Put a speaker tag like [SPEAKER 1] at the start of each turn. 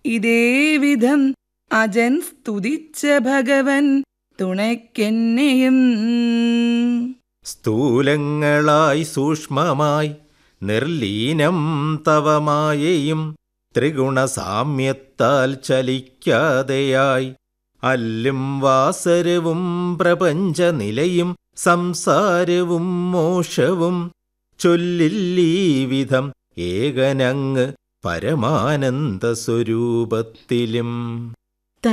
[SPEAKER 1] ഇതേവിധം അജൻ സ്തുതിച്ച ഭഗവൻ തുണയ്ക്കെന്നെയും.
[SPEAKER 2] സ്ഥൂലങ്ങളായി സൂക്ഷ്മമായി നിർലീനം തവമായയും ത്രിഗുണസാമ്യത്താൽ ചലിക്കാതെയായി അല്ലും വാസരവും പ്രപഞ്ചനിലയും സംസാരവും മോക്ഷവും ചൊല്ലില്ലീ വിധം ഏകനങ്ങ് പരമാനന്ദ സ്വരൂപത്തിലും.